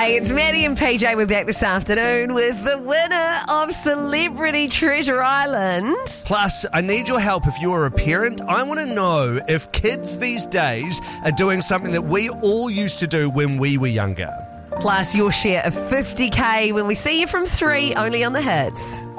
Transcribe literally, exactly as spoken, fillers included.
Hey, it's Maddie and P J. We're back this afternoon with the winner of Celebrity Treasure Island. Plus, I need your help if you are a parent. I want to know if kids these days are doing something that we all used to do when we were younger. Plus, your share of fifty K when we see you from three, only on the Hits.